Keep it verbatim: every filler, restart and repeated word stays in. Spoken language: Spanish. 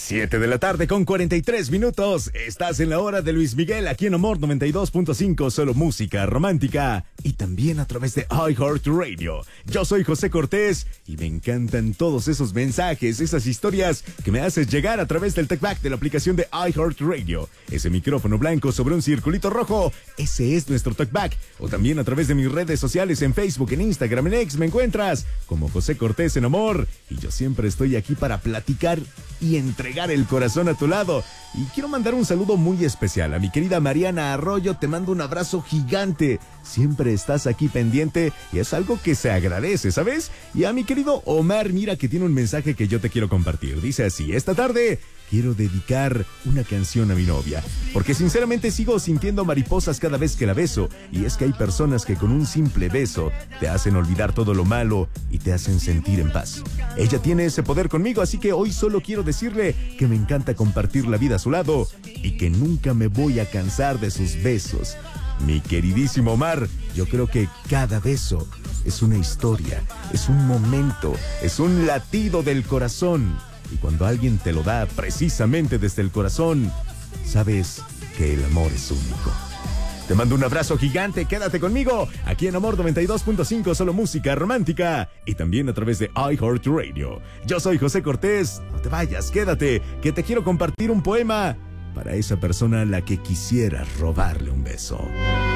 Siete de la tarde con cuarenta y tres minutos. Estás en la hora de Luis Miguel, aquí en Amor noventa y dos punto cinco, solo música romántica. Y también a través de iHeartRadio. Yo soy José Cortés y me encantan todos esos mensajes, esas historias que me haces llegar a través del TalkBack de la aplicación de iHeartRadio. Ese micrófono blanco sobre un circulito rojo, ese es nuestro TalkBack. O también a través de mis redes sociales en Facebook, en Instagram, en X, me encuentras como José Cortés en Amor. Y yo siempre estoy aquí para platicar y entregar el corazón a tu lado. Y quiero mandar un saludo muy especial a mi querida Mariana Arroyo. Te mando un abrazo gigante. Siempre estás aquí pendiente y es algo que se agradece, ¿sabes? Y a mi querido Omar, mira que tiene un mensaje que yo te quiero compartir. Dice así: esta tarde quiero dedicar una canción a mi novia, porque sinceramente sigo sintiendo mariposas cada vez que la beso. Y es que hay personas que con un simple beso te hacen olvidar todo lo malo y te hacen sentir en paz. Ella tiene ese poder conmigo, así que hoy solo quiero decirle que me encanta compartir la vida a su lado y que nunca me voy a cansar de sus besos. Mi queridísimo Omar, yo creo que cada beso es una historia, es un momento, es un latido del corazón. Y cuando alguien te lo da precisamente desde el corazón, sabes que el amor es único. Te mando un abrazo gigante, quédate conmigo, aquí en Amor noventa y dos punto cinco, solo música romántica, y también a través de iHeartRadio. Yo soy José Cortés, no te vayas, quédate, que te quiero compartir un poema para esa persona a la que quisieras robarle un beso.